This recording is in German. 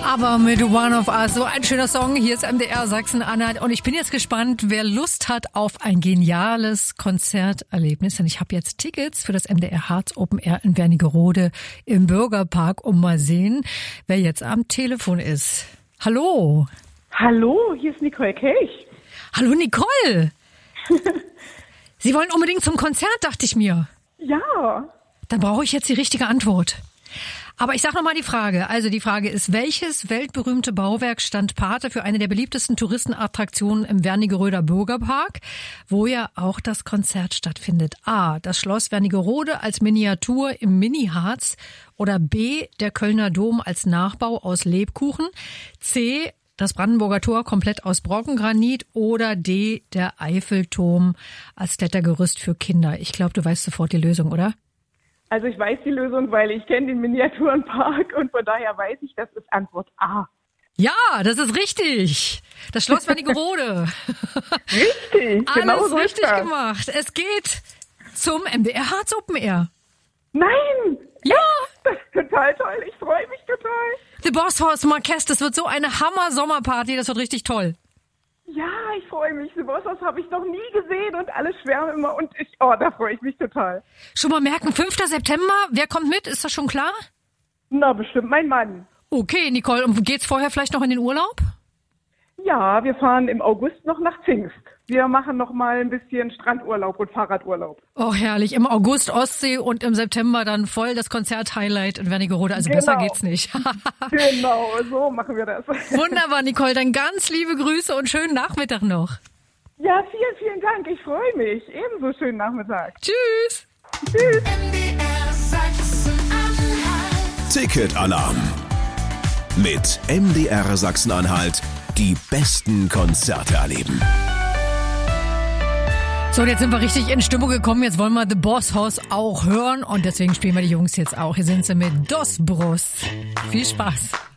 Aber mit One of Us, so ein schöner Song. Hier ist MDR Sachsen-Anhalt und ich bin jetzt gespannt, wer Lust hat auf ein geniales Konzerterlebnis. Denn ich habe jetzt Tickets für das MDR Harz Open Air in Wernigerode im Bürgerpark. Mal sehen, wer jetzt am Telefon ist. Hallo. Hallo, hier ist Nicole Kelch. Hallo Nicole. Sie wollen unbedingt zum Konzert, dachte ich mir. Ja. Dann brauche ich jetzt die richtige Antwort. Aber ich sage nochmal die Frage. Also die Frage ist, welches weltberühmte Bauwerk stand Pate für eine der beliebtesten Touristenattraktionen im Wernigeröder Bürgerpark, wo ja auch das Konzert stattfindet? A, das Schloss Wernigerode als Miniatur im Mini-Harz oder B, der Kölner Dom als Nachbau aus Lebkuchen, C, das Brandenburger Tor komplett aus Brockengranit oder D, der Eiffelturm als Klettergerüst für Kinder. Ich glaube, du weißt sofort die Lösung, oder? Also ich weiß die Lösung, weil ich kenne den Miniaturenpark und von daher weiß ich, das ist Antwort A. Ja, das ist richtig. Das Schloss Wernigerode. Richtig, genau Alles so richtig ist das. gemacht. Es geht zum MDR Harz Open Air. Nein! Ja! Das ist total toll, ich freue mich total. The Boss Horse Marquess, das wird so eine Hammer-Sommerparty, das wird richtig toll. Ja, ich freue mich. Sowas habe ich noch nie gesehen und alle schwärmen immer und da freue ich mich total. Schon mal merken, 5. September, wer kommt mit? Ist das schon klar? Na, bestimmt mein Mann. Okay, Nicole, und geht's vorher vielleicht noch in den Urlaub? Ja, wir fahren im August noch nach Zingst. Wir machen noch mal ein bisschen Strandurlaub und Fahrradurlaub. Oh, herrlich. Im August Ostsee und im September dann voll das Konzert-Highlight in Wernigerode. Also Genau. besser geht's nicht. Genau, so machen wir das. Wunderbar, Nicole. Dann ganz liebe Grüße und schönen Nachmittag noch. Ja, vielen, vielen Dank. Ich freue mich. Ebenso schönen Nachmittag. Tschüss. Tschüss. Ticket-Alarm. Mit MDR Sachsen-Anhalt die besten Konzerte erleben. So, und jetzt sind wir richtig in Stimmung gekommen. Jetzt wollen wir The Boss Hoss auch hören. Und deswegen spielen wir die Jungs jetzt auch. Hier sind sie mit Dos Bros. Viel Spaß.